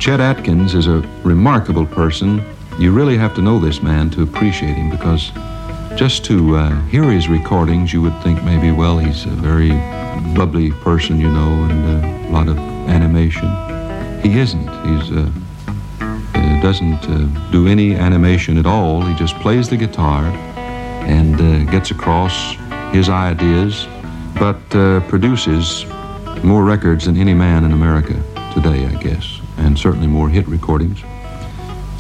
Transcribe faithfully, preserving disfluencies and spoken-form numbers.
Chet Atkins is a remarkable person. You really have to know this man to appreciate him, because just to uh, hear his recordings, you would think maybe, well, he's a very bubbly person, you know, and uh, a lot of animation. He isn't. He's uh, uh, doesn't uh, do any animation at all. He just plays the guitar and uh, gets across his ideas, but uh, produces more records than any man in America today, I guess, and certainly more hit recordings.